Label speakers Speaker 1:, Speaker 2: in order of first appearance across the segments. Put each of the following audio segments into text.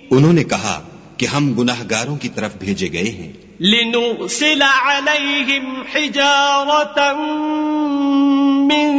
Speaker 1: انہوں نے کہا کہ ہم گناہگاروں کی طرف بھیجے گئے ہیں
Speaker 2: لنرسل علیہم حجارة من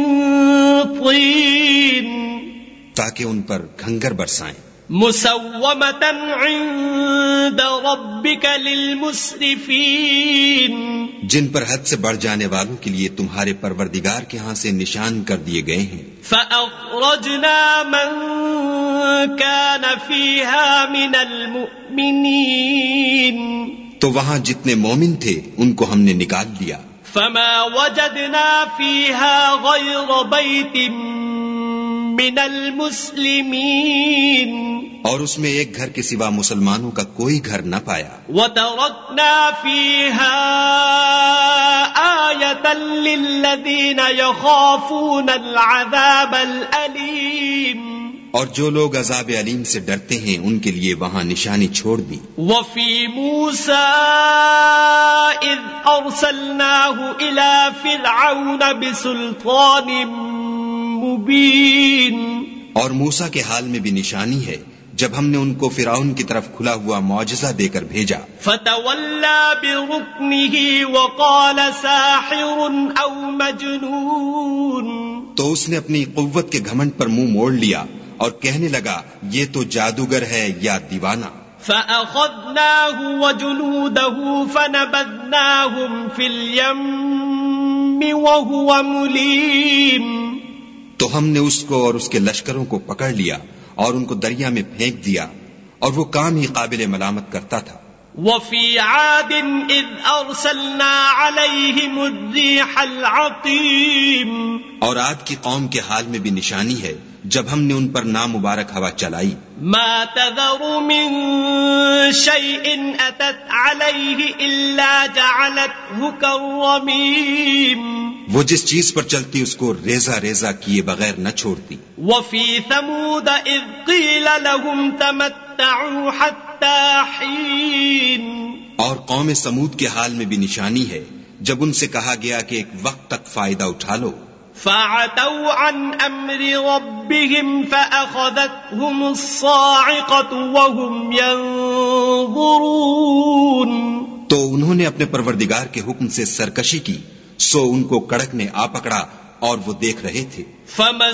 Speaker 2: طین
Speaker 1: تاکہ ان پر گھنگر برسائیں
Speaker 2: مسومة عند ربک للمسرفین
Speaker 1: جن پر حد سے بڑھ جانے والوں کے لیے تمہارے پروردگار کے ہاں سے نشان کر دیے گئے ہیں
Speaker 2: فأخرجنا من كان فيها من المؤمنین
Speaker 1: تو وہاں جتنے مومن تھے ان کو ہم نے نکال دیا
Speaker 2: فما وجدنا فيها غير بيت من المسلمین
Speaker 1: اور اس میں ایک گھر کے سوا مسلمانوں کا کوئی گھر نہ پایا
Speaker 2: وَتَرَكْنَا فِيهَا آيَةً لِلَّذِينَ يَخَافُونَ الْعَذَابَ الْأَلِيمَ
Speaker 1: اور جو لوگ عذاب علیم سے ڈرتے ہیں ان کے لیے وہاں نشانی چھوڑ دی
Speaker 2: وَفِي مُوسَىٰ إِذْ أَرْسَلْنَاهُ إِلَىٰ فِرْعَوْنَ بِسُلْطَانٍ مُبِينٍ
Speaker 1: اور موسیٰ کے حال میں بھی نشانی ہے جب ہم نے ان کو فرعون کی طرف کھلا ہوا معجزہ دے کر بھیجا
Speaker 2: فَتَوَلَّىٰ بِرُكْنِهِ وَقَالَ سَاحِرٌ أَوْ مَجْنُونٌ
Speaker 1: تو اس نے اپنی قوت کے گھمنڈ پر منہ موڑ لیا اور کہنے لگا یہ تو جادوگر ہے یا دیوانہ
Speaker 2: فَأَخَذْنَاهُ وَجُنُودَهُ فَنَبَذْنَاهُمْ فِي الْيَمِّ وَهُوَ مُلِيمٌ
Speaker 1: تو ہم نے اس کو اور اس کے لشکروں کو پکڑ لیا اور ان کو دریا میں پھینک دیا اور وہ کام ہی قابل ملامت کرتا تھا
Speaker 2: وَفِي عَادٍ إِذْ أَرْسَلْنَا عَلَيْهِمُ الرِّيحَ الْعَقِيمَ
Speaker 1: اور عاد کی قوم کے حال میں بھی نشانی ہے جب ہم نے ان پر نامبارک ہوا چلائی
Speaker 2: مَا تَذَرُ مِن شَيْءٍ أَتَتْ عَلَيْهِ إِلَّا جَعَلَتْهُ كَالرَّمِيمِ
Speaker 1: وہ جس چیز پر چلتی اس کو ریزہ ریزہ کیے بغیر نہ چھوڑتی
Speaker 2: وَفِي ثَمُودَ إِذْ قِيلَ لَهُمْ تَمَتَّعُوا حَتَّى حِينٍ
Speaker 1: اور قوم سمود کے حال میں بھی نشانی ہے جب ان سے کہا گیا کہ ایک وقت تک فائدہ اٹھا لو
Speaker 2: فَعَتَوْا عَنْ أَمْرِ رَبِّهِمْ فَأَخَذَتْهُمُ الصَّاعِقَةُ وَهُمْ يَنظُرُونَ
Speaker 1: تو انہوں نے اپنے پروردگار کے حکم سے سرکشی کی سو ان کو کڑک نے آ پکڑا اور وہ دیکھ رہے تھے